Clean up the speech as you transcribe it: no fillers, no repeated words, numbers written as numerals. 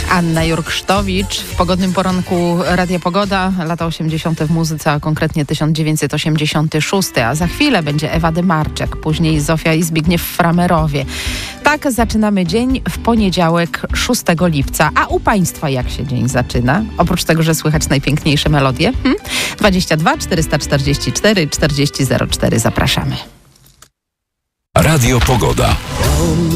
Anna Jurksztowicz w pogodnym poranku Radia Pogoda, lata 80. w muzyce, a konkretnie 1986, a za chwilę będzie Ewa Dymarczek, później Zofia i Zbigniew Framerowie. Tak zaczynamy dzień w poniedziałek 6 lipca. A u Państwa jak się dzień zaczyna? Oprócz tego, że słychać najpiękniejsze melodie? 22 444 4004. Zapraszamy. Radio Pogoda.